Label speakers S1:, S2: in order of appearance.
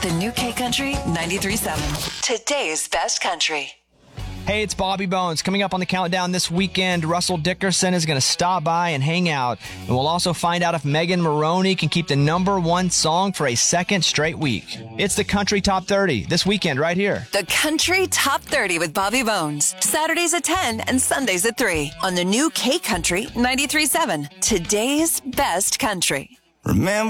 S1: The new K Country 93.7. Today's best country.
S2: Hey, it's Bobby Bones. Coming up on the countdown this weekend, Russell Dickerson is going to stop by and hang out. And we'll also find out if Megan Moroney can keep the #1 song for a second straight week. It's the Country Top 30 this weekend right here.
S1: The Country Top 30 with Bobby Bones. Saturdays at 10 and Sundays at 3 on the new K Country 93.7. Today's best country.
S3: Remember